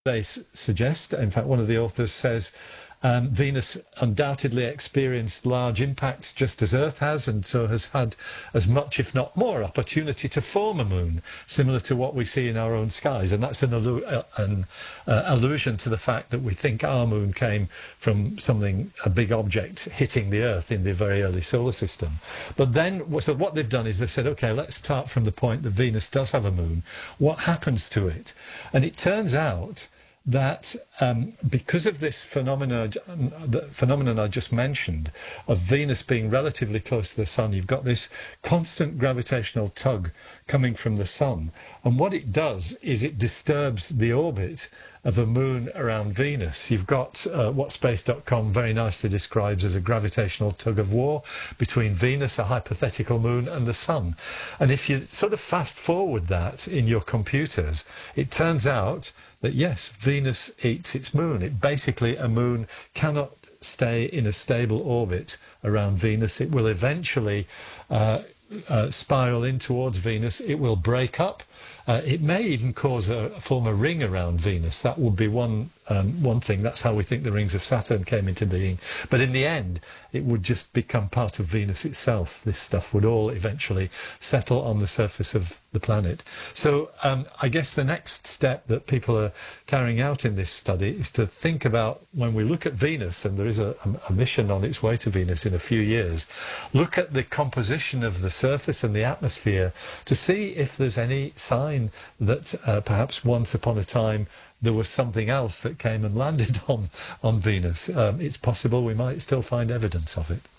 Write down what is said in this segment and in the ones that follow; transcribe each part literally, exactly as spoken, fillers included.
they s- suggest. In fact, one of the authors says um, Venus undoubtedly experienced large impacts just as Earth has, and so has had as much, if not more, opportunity to form a moon, similar to what we see in our own skies. And that's an, allu- uh, an uh, allusion to the fact that we think our moon came from something, a big object hitting the Earth in the very early solar system. But then, so what they've done is they've said, okay, let's start from the point that Venus does have a moon. What happens to it? And it turns out that um, because of this phenomena, the phenomenon I just mentioned, of Venus being relatively close to the Sun, you've got this constant gravitational tug coming from the Sun. And what it does is it disturbs the orbit of a moon around Venus. You've got uh, what space dot com very nicely describes as a gravitational tug of war between Venus, a hypothetical moon, and the Sun. And if you sort of fast forward that in your computers, it turns out that yes, Venus eats its moon. It basically, a moon cannot stay in a stable orbit around Venus. It will eventually uh, uh, spiral in towards Venus. It will break up. Uh, it may even cause a form a ring around Venus. That would be one um, one thing. That's how we think the rings of Saturn came into being. But in the end, it would just become part of Venus itself. This stuff would all eventually settle on the surface of the planet. So um, I guess the next step that people are carrying out in this study is to think about, when we look at Venus, and there is a, a mission on its way to Venus in a few years, look at the composition of the surface and the atmosphere to see if there's any sign that uh, perhaps once upon a time there was something else that came and landed on, on Venus. Um, it's possible we might still find evidence of it.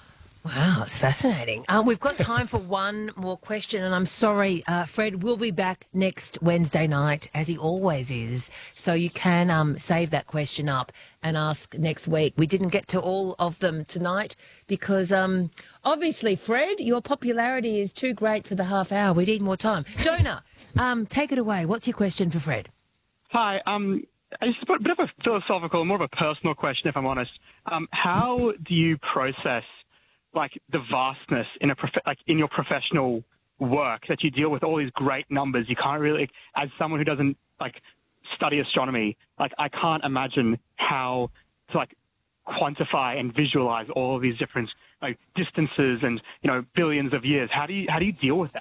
Wow, it's fascinating. Uh, we've got time for one more question, and I'm sorry, uh, Fred will be back next Wednesday night, as he always is, so you can um, save that question up and ask next week. We didn't get to all of them tonight because, um, obviously, Fred, your popularity is too great for the half hour. We need more time. Jonah, um, take it away. What's your question for Fred? Hi. Um, it's a bit of a philosophical, more of a personal question, if I'm honest. Um, how do you process like the vastness in a prof- like in your professional work, that you deal with all these great numbers? You can't really, as someone who doesn't like study astronomy, like I can't imagine how to like quantify and visualize all of these different like distances and, you know, billions of years. How do you how do you deal with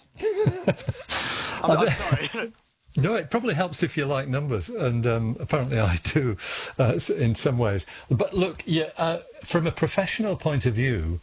that? I'm, I'm sorry. No, it probably helps if you like numbers, and um, apparently I do uh, in some ways. But look, yeah, uh, from a professional point of view,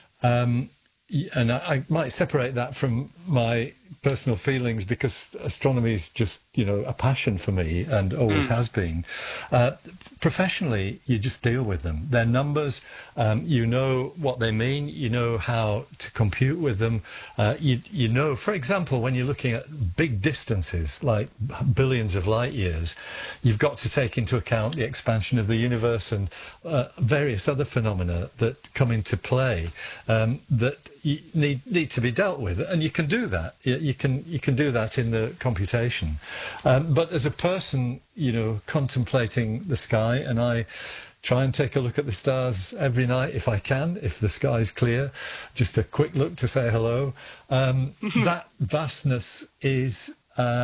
um, and I, I might separate that from my personal feelings, because astronomy is just, you know, a passion for me and always mm. has been. Uh, professionally, you just deal with them. They're numbers. Um, you know what they mean. You know how to compute with them. Uh, you, you know, for example, when you're looking at big distances, like billions of light years, you've got to take into account the expansion of the universe and uh, various other phenomena that come into play um, that you need need to be dealt with, and you can do that. You, you can you can do that in the computation. Um, but as a person, you know, contemplating the sky, and I try and take a look at the stars every night if I can, if the sky's clear, just a quick look to say hello. Um, that vastness is. Uh,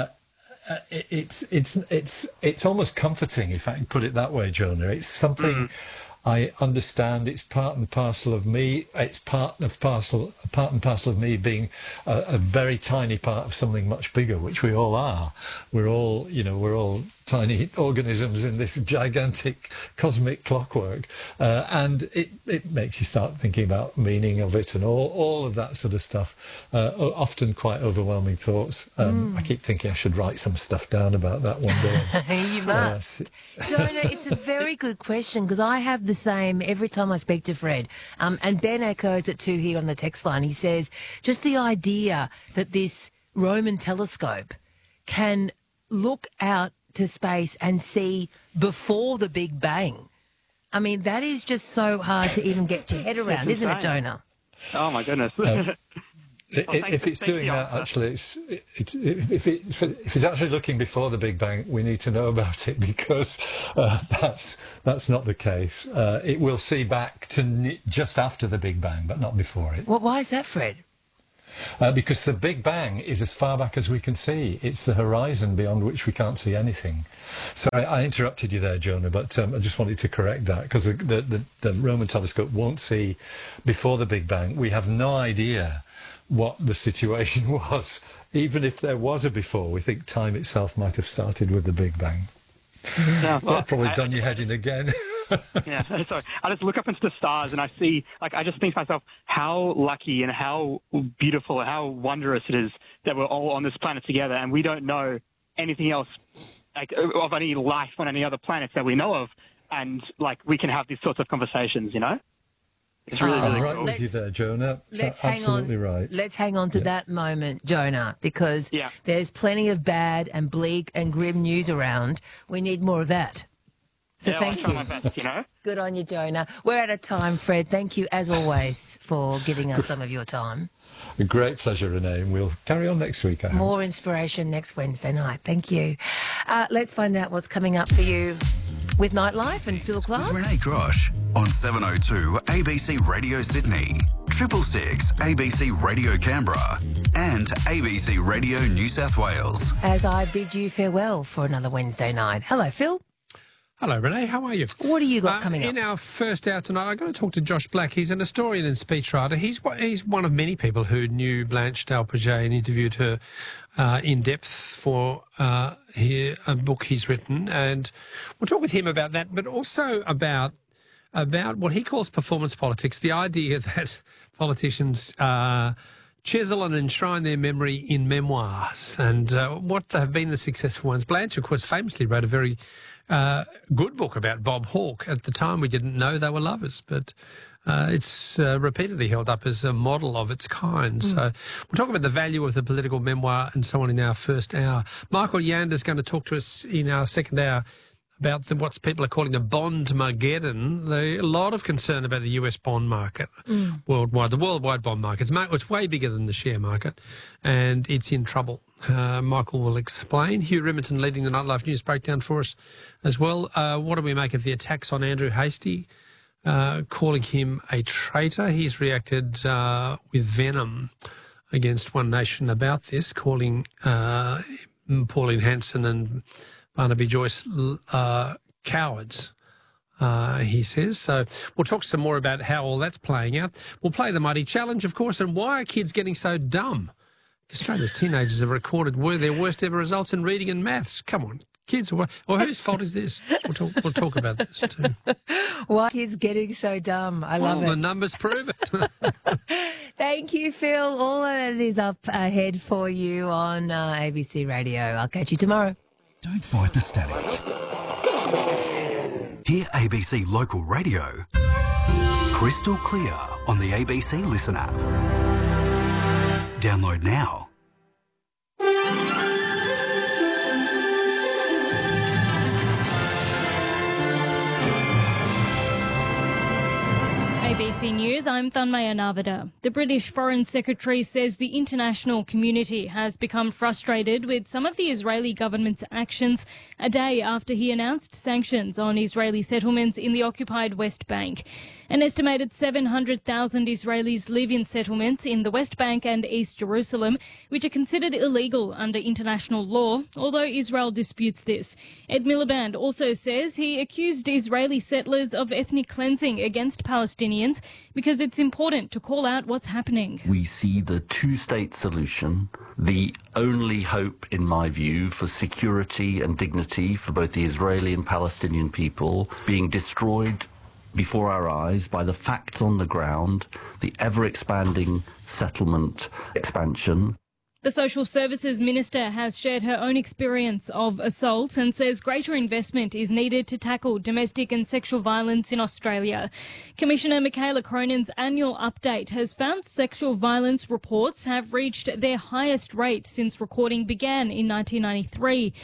it, it's it's it's it's almost comforting, if I can put it that way, Jonah. It's something. Mm. I understand. It's part and parcel of me. It's part of parcel, part and parcel of me being a, a very tiny part of something much bigger, which we all are. We're all, you know, we're all tiny organisms in this gigantic cosmic clockwork, uh, and it, it makes you start thinking about meaning of it and all, all of that sort of stuff. Uh, often quite overwhelming thoughts. Um, mm. I keep thinking I should write some stuff down about that one day. You must. Uh, Jonah, it's a very good question, because I have the same every time I speak to Fred. Um, and Ben echoes it too here on the text line. He says, just the idea that this Roman telescope can look out to space and see before the Big Bang. I mean, that is just so hard to even get your head around, isn't it, Jonah? Oh, my goodness. Um, If, if it's doing that, actually, it's, it's, if, it, if it's actually looking before the Big Bang, we need to know about it, because uh, that's that's not the case. Uh, it will see back to just after the Big Bang, but not before it. Well, why is that, Fred? Uh, because the Big Bang is as far back as we can see. It's the horizon beyond which we can't see anything. Sorry, I interrupted you there, Jonah, but um, I just wanted to correct that, because the, the, the, the Roman telescope won't see before the Big Bang. We have no idea what the situation was. Even if there was a before, we think time itself might have started with the Big Bang. Yeah, well, I've probably I, done your head in again. yeah, sorry. I just look up into the stars and I see, like, I just think to myself, how lucky and how beautiful, how wondrous it is that we're all on this planet together and we don't know anything else, like, of any life on any other planets that we know of. And, like, we can have these sorts of conversations, you know? It's really, Oh, I'm really right cool. with you there, Jonah. Let's So hang absolutely on. right. Let's hang on to Yeah. that moment, Jonah, because Yeah. there's plenty of bad and bleak and grim news around. We need more of that. So Yeah, well, thank I try you. my best, you know? Good on you, Jonah. We're out of time, Fred. Thank you, as always, for giving us some of your time. A great pleasure, Renee. And we'll carry on next week, I hope. More inspiration next Wednesday night. Thank you. Uh, let's find out what's coming up for you with Nightlife and Phil Clark. With Renee Grosh on seven oh two A B C Radio Sydney, triple six A B C Radio Canberra, and A B C Radio New South Wales. As I bid you farewell for another Wednesday night. Hello, Phil. Hello, Renee. How are you? What do you got Uh, coming up? In our first hour tonight, I'm going to talk to Josh Black. He's an historian and speechwriter. He's one- he's one of many people who knew Blanche Dalpaget and interviewed her uh, in depth for uh, he, a book he's written. And we'll talk with him about that, but also about about what he calls performance politics, the idea that politicians uh, chisel and enshrine their memory in memoirs and uh, what have been the successful ones. Blanche, of course, famously wrote a very uh, good book about Bob Hawke. At the time, we didn't know they were lovers, but uh, it's uh, repeatedly held up as a model of its kind. Mm. So we'll talk about the value of the political memoir and so on in our first hour. Michael Yander's going to talk to us in our second hour about the, what people are calling the Bond-mageddon. There's a lot of concern about the U S bond market mm. worldwide. The worldwide bond market, it's way bigger than the share market, and it's in trouble. Uh, Michael will explain. Hugh Rimerton leading the Nightlife News breakdown for us as well. Uh, what do we make of the attacks on Andrew Hastie, uh, calling him a traitor? He's reacted uh, with venom against One Nation about this, calling uh, Pauline Hanson and Barnaby Joyce uh, cowards, uh, he says. So we'll talk some more about how all that's playing out. We'll play the Mighty Challenge, of course, and why are kids getting so dumb? Australia's teenagers have recorded their worst ever results in reading and maths. Come on, kids. Or whose fault is this? We'll talk, we'll talk about this too. Why are kids getting so dumb? I love well, it. the numbers prove it. Thank you, Phil. All of that is up ahead for you on uh, A B C Radio. I'll catch you tomorrow. Don't fight the static. Hear A B C Local Radio crystal clear on the A B C Listen app. Download now. A B C News, I'm Thanmaya Navada. The British Foreign Secretary says the international community has become frustrated with some of the Israeli government's actions a day after he announced sanctions on Israeli settlements in the occupied West Bank. An estimated seven hundred thousand Israelis live in settlements in the West Bank and East Jerusalem, which are considered illegal under international law, although Israel disputes this. Ed Miliband also says he accused Israeli settlers of ethnic cleansing against Palestinians because it's important to call out what's happening. We see the two-state solution, the only hope, in my view, for security and dignity for both the Israeli and Palestinian people, being destroyed before our eyes by the facts on the ground, the ever-expanding settlement expansion. The Social Services Minister has shared her own experience of assault and says greater investment is needed to tackle domestic and sexual violence in Australia. Commissioner Michaela Cronin's annual update has found sexual violence reports have reached their highest rate since recording began in nineteen ninety-three.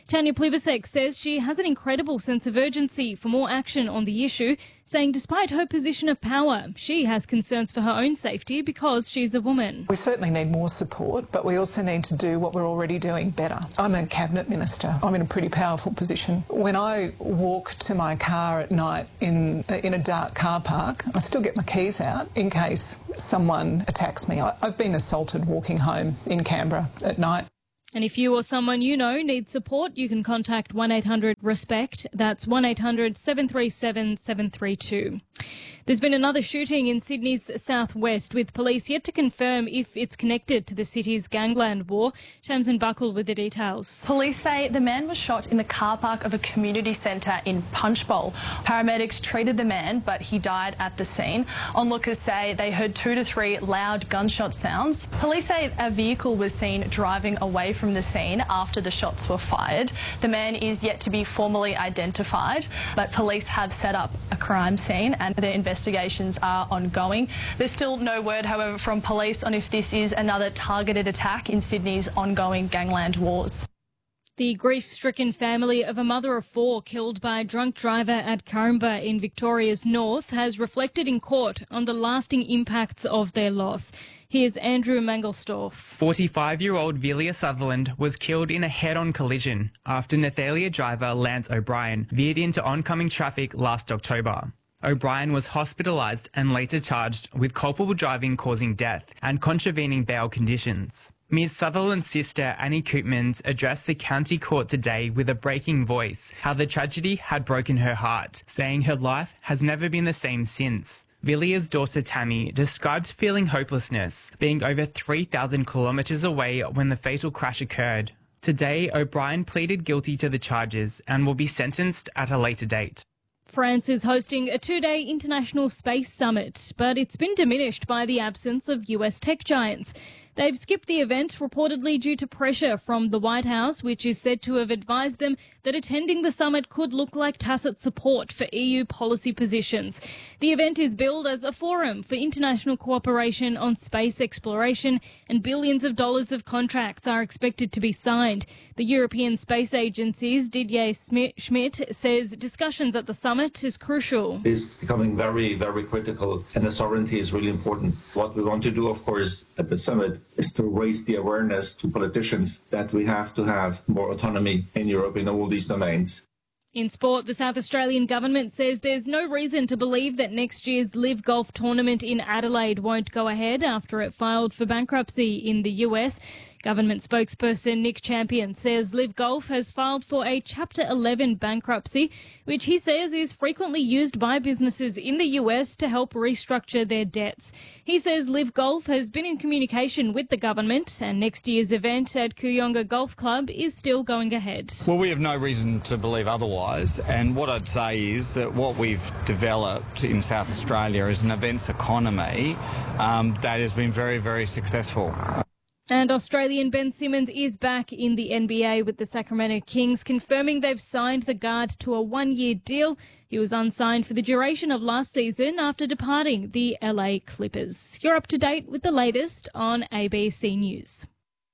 Tanya Plibersek says she has an incredible sense of urgency for more action on the issue, saying despite her position of power, she has concerns for her own safety because she's a woman. We certainly need more support, but we also need to do what we're already doing better. I'm a cabinet minister. I'm in a pretty powerful position. When I walk to my car at night in, in a dark car park, I still get my keys out in case someone attacks me. I, I've been assaulted walking home in Canberra at night. And if you or someone you know needs support, you can contact one eight hundred RESPECT. That's one eight hundred seven three seven seven three two. There's been another shooting in Sydney's southwest, with police yet to confirm if it's connected to the city's gangland war. Shamsin Buckle with the details. Police say the man was shot in the car park of a community centre in Punchbowl. Paramedics treated the man, but he died at the scene. Onlookers say they heard two to three loud gunshot sounds. Police say a vehicle was seen driving away from the scene after the shots were fired. The man is yet to be formally identified, but police have set up a crime scene and their investigations are ongoing. There's still no word, however, from police on if this is another targeted attack in Sydney's ongoing gangland wars. The grief-stricken family of a mother of four killed by a drunk driver at Caringbah in Victoria's north has reflected in court on the lasting impacts of their loss. Here's Andrew Mangelsdorf. forty-five-year-old Velia Sutherland was killed in a head-on collision after Nathalia driver Lance O'Brien veered into oncoming traffic last October. O'Brien was hospitalised and later charged with culpable driving causing death and contravening bail conditions. Miz Sutherland's sister Annie Koopmans addressed the county court today with a breaking voice how the tragedy had broken her heart, saying her life has never been the same since. Velia's daughter Tammy described feeling hopelessness, being over three thousand kilometres away when the fatal crash occurred. Today, O'Brien pleaded guilty to the charges and will be sentenced at a later date. France is hosting a two-day international space summit, but it's been diminished by the absence of U S tech giants. They've skipped the event reportedly due to pressure from the White House, which is said to have advised them that attending the summit could look like tacit support for E U policy positions. The event is billed as a forum for international cooperation on space exploration, and billions of dollars of contracts are expected to be signed. The European Space Agency's Didier Schmidt says discussions at the summit is crucial. It's becoming very, very critical, and the sovereignty is really important. What we want to do, of course, at the summit is to raise the awareness to politicians that we have to have more autonomy in Europe in all these domains. In sport, the South Australian government says there's no reason to believe that next year's Live Golf tournament in Adelaide won't go ahead after it filed for bankruptcy in the U S. Government spokesperson Nick Champion says Live Golf has filed for a Chapter eleven bankruptcy, which he says is frequently used by businesses in the U S to help restructure their debts. He says Live Golf has been in communication with the government, and next year's event at Kooyonga Golf Club is still going ahead. Well, we have no reason to believe otherwise, and what I'd say is that what we've developed in South Australia is an events economy um, that has been very, very successful. And Australian Ben Simmons is back in the N B A with the Sacramento Kings, confirming they've signed the guard to a one-year deal. He was unsigned for the duration of last season after departing the L A Clippers. You're up to date with the latest on A B C News.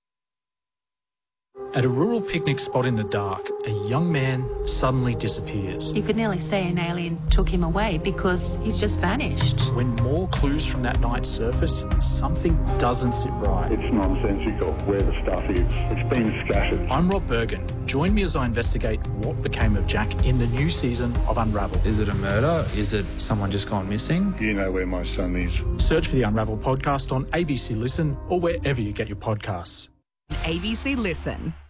At a rural picnic spot in the dark, a young man suddenly disappears. You could nearly say an alien took him away because he's just vanished. When more clues from that night surface, something doesn't sit right. It's nonsensical where the stuff is. It's been scattered. I'm Rob Bergen. Join me as I investigate what became of Jack in the new season of Unravel. Is it a murder? Is it someone just gone missing? You know where my son is. Search for the Unravel podcast on A B C Listen or wherever you get your podcasts. A B C Listen.